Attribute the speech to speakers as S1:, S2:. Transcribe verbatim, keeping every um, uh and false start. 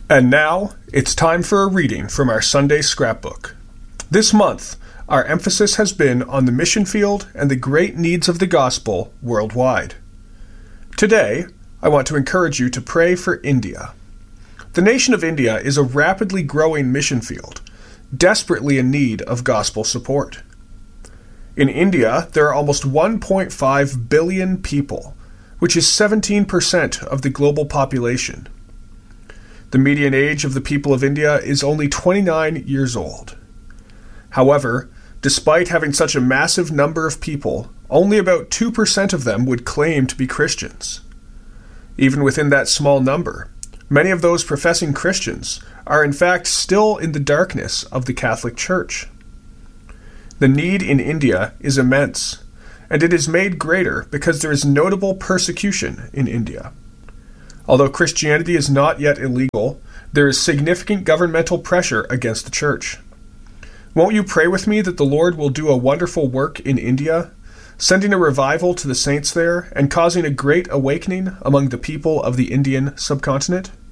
S1: And now, it's time for a reading from our Sunday scrapbook. This month, our emphasis has been on the mission field and the great needs of the gospel worldwide. Today, I want to encourage you to pray for India. The nation of India is a rapidly growing mission field, desperately in need of gospel support. In India, there are almost one point five billion people, which is seventeen percent of the global population. The median age of the people of India is only twenty-nine years old. However, despite having such a massive number of people, only about two percent of them would claim to be Christians. Even within that small number, many of those professing Christians are in fact still in the darkness of the Catholic Church. The need in India is immense, and it is made greater because there is notable persecution in India. Although Christianity is not yet illegal, there is significant governmental pressure against the church. Won't you pray with me that the Lord will do a wonderful work in India, sending a revival to the saints there and causing a great awakening among the people of the Indian subcontinent?